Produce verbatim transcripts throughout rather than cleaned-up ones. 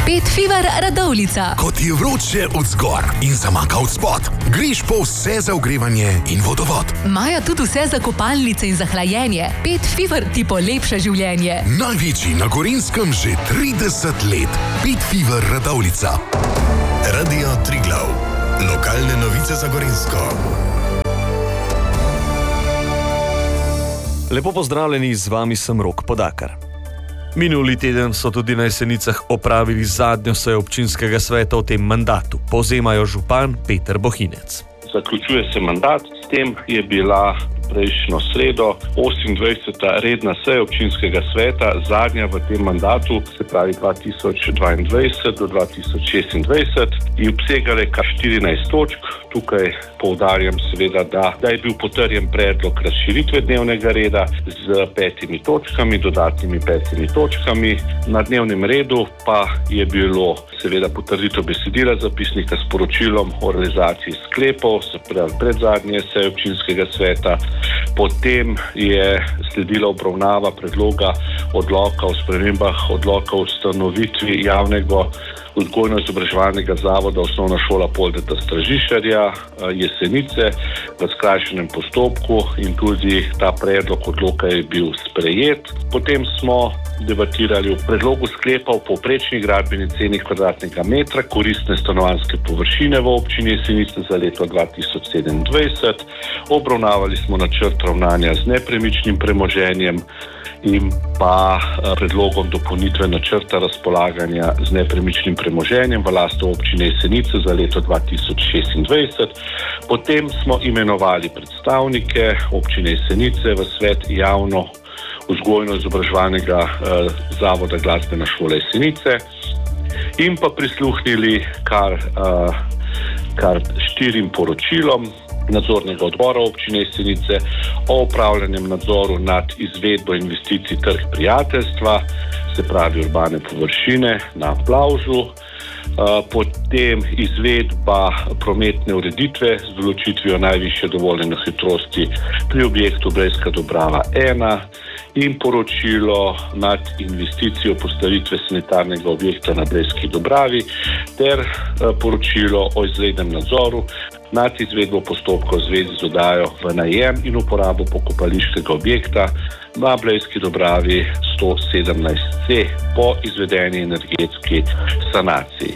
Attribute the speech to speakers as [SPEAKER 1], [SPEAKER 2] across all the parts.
[SPEAKER 1] Pet Fever Radovljica.
[SPEAKER 2] Ko ti je vroče od zgor in zamaka od spod, greš po vse za ogrevanje in vodovod.
[SPEAKER 1] Imajo tudi vse za kopalnice in za hlajenje. Pet Fever ti polepša življenje.
[SPEAKER 2] Največji na Gorenjskem že trideset let. Pet Fever Radovljica.
[SPEAKER 3] Radio Triglav. Lokalne novice za Gorenjsko.
[SPEAKER 4] Lepo pozdravljeni, z vami sem Rok Podakar. Minuli teden so tudi na Jesenicah opravili zadnjo sejo občinskega sveta v tem mandatu. Povzemajo župan Peter Bohinec.
[SPEAKER 5] Zaključuje se mandat, s tem je bila prejšnjo sredo osemindvajseta redna seja občinskega sveta, zadnja v tem mandatu, se pravi dva tisoč dvaindvajset do dva tisoč šestindvajset, in obsegale kar štirinajst točk. Tukaj poudarjam seveda, da, da je bil potrjen predlog razširitve dnevnega reda z petimi točkami, dodatnimi petimi točkami. Na dnevnem redu pa je bilo seveda potrditev besedila zapisnika s poročilom o realizaciji sklepov, se pravi predzadnje seje občinskega sveta. Potem je sledila obravnava predloga odloka o spremembah odloka o ustanovitvi javnega vzgojno-izobraževalnega zavoda Osnovna šola Poldeta Stražišarja Jesenice v skrajšanem postopku, in tudi ta predlog odloka je bil sprejet. Potem smo debatirali o predlogu sklepa o povprečni gradbeni ceni kvadratnega metra koristne stanovanjske površine v občini Jesenice za leto dva tisoč sedemindvajset. Obravnavali smo načrt ravnanja z nepremičnim premoženjem in pa predlogom dopolnitve načrta razpolaganja z nepremičnim premoženjem v lasti občine Jesenice za leto dva tisoč šestindvajset. Potem smo imenovali predstavnike občine Jesenice v svet javno vzgojno-izobraževalnega eh, zavoda Glasbena šola Jesenice in pa prisluhnili kar, eh, kar štirim poročilom nadzornega odbora občine Jesenice o upravljanjem nadzoru nad izvedbo investicij Trg prijateljstva, se pravi urbane površine na Plavžu, potem izvedba prometne ureditve z določitvijo najvišje dovoljene hitrosti pri objektu Blejska Dobrava ena in poročilo nad investicijo postavitve sanitarnega objekta na Blejski Dobravi ter poročilo o izrednem nadzoru nad izvedbo postopkov v zvezi z oddajo v najem in uporabo pokopališkega objekta na Blejski Dobravi sto sedemnajst C po izvedeni energetski sanaciji.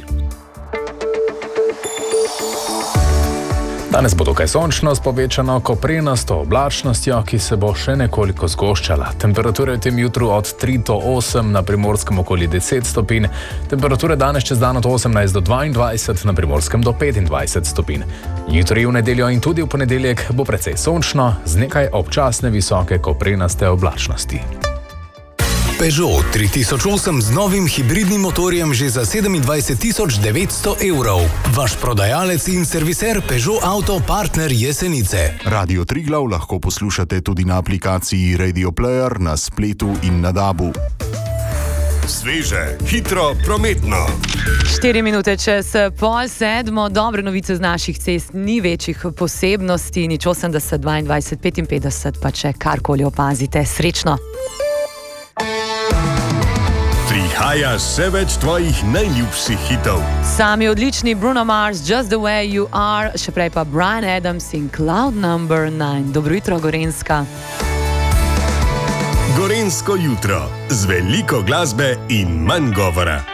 [SPEAKER 6] Danes bo dokaj sončno s povečano koprenasto oblačnostjo, ki se bo še nekoliko zgoščala. Temperature v tem jutru od tri do osem, na Primorskem okoli deset stopinj. Temperature danes čez dan od osemnajst do dvaindvajset, na Primorskem do petindvajset stopinj. Jutri v nedeljo in tudi v ponedeljek bo precej sončno, z nekaj občasne visoke koprenaste oblačnosti.
[SPEAKER 3] Peugeot tri tisoč osem z novim hibridnim motorjem že za sedemindvajset tisoč devetsto evrov. Vaš prodajalec in serviser Peugeot Auto Partner Jesenice.
[SPEAKER 7] Radio Triglav lahko poslušate tudi na aplikaciji Radio Player, na spletu in na dabu.
[SPEAKER 3] Sveže, hitro, prometno.
[SPEAKER 8] Štiri minute čez pol sedmo, dobre novice z naših cest, ni večjih posebnosti, nič osemdeset, dvaindvajset, petinpetdeset, pa če karkoli opazite, srečno.
[SPEAKER 3] Prihaja še več tvojih najljubših hitov.
[SPEAKER 8] Sami odlični Bruno Mars, Just the Way You Are, še prej pa Bryan Adams in Cloud number nine. Dobro jutro, Gorenjska.
[SPEAKER 3] Gorenjsko jutro z veliko glasbe in manj govora.